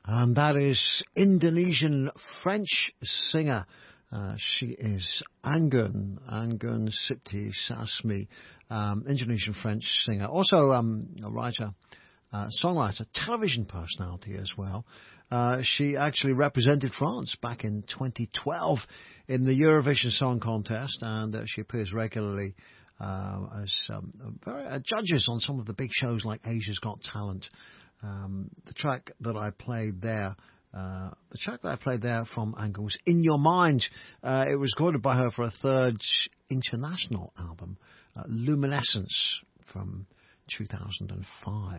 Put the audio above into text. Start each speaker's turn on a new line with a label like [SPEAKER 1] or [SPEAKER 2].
[SPEAKER 1] And that is Indonesian French singer. She is Anggun Sipti Sasmi, Indonesian French singer. Also a writer, songwriter, television personality as well. She actually represented France back in 2012 in the Eurovision Song Contest, and she appears regularly as judges on some of the big shows like Asia's Got Talent. The track that I played there from Anggun was In Your Mind. It was recorded by her for a third international album, Luminescence, from 2005.